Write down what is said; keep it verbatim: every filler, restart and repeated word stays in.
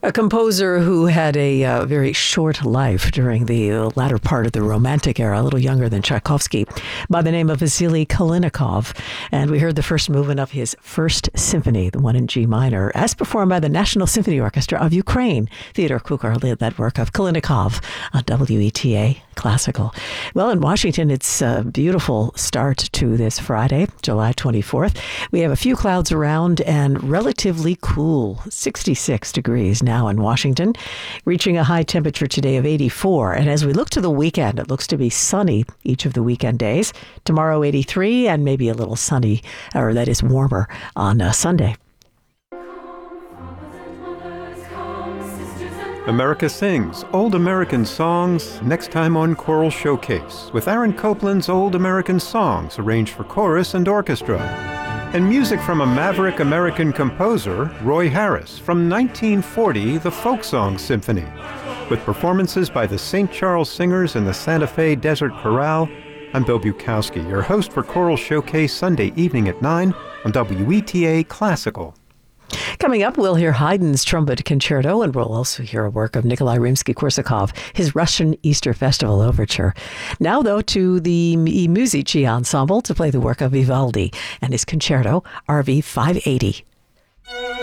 A composer who had a uh, very short life during the latter part of the Romantic era, a little younger than Tchaikovsky, by the name of Vasily Kalinikov. And we heard the first movement of his First Symphony, the one in G minor, as performed by the National Symphony Orchestra of Ukraine. Theodore Kukar led that work of Kalinikov on W E T A Classical. Well, in Washington, it's a beautiful start to this Friday, July twenty-fourth. We have a few clouds around and relatively cool, sixty-six degrees now in Washington, reaching a high temperature today of eighty-four. And as we look to the weekend, it looks to be sunny each of the weekend days. Tomorrow, eighty-three, and maybe a little sunny, or that is warmer on uh, Sunday. America Sings, Old American Songs, next time on Choral Showcase, with Aaron Copland's Old American Songs arranged for chorus and orchestra. And music from a maverick American composer, Roy Harris, from nineteen forty, the Folk Song Symphony, with performances by the Saint Charles Singers and the Santa Fe Desert Chorale. I'm Bill Bukowski, your host for Choral Showcase Sunday evening at nine on W E T A Classical. Coming up, we'll hear Haydn's Trumpet Concerto, and we'll also hear a work of Nikolai Rimsky-Korsakov, his Russian Easter Festival Overture. Now, though, to the I Musici Ensemble to play the work of Vivaldi and his Concerto, R V five eighty.